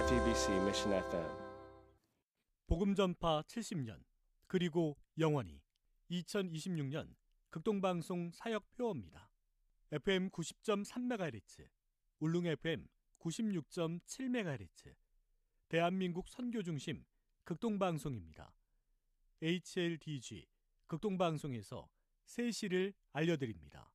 FEBC Mission FM. 복음전파 70년 그리고 영원히 2026년 극동방송 사역표어입니다. FM 90.3MHz, 울릉 FM 96.7MHz, 대한민국 선교중심 극동방송입니다. HLDG 극동방송에서 새 시를 알려드립니다.